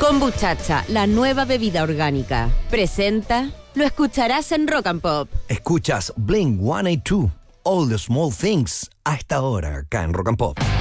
Kombuchacha, la nueva bebida orgánica. Presenta, lo escucharás en Rock and Pop. Escuchas Blink 182, All the Small Things, a esta hora acá en Rock and Pop.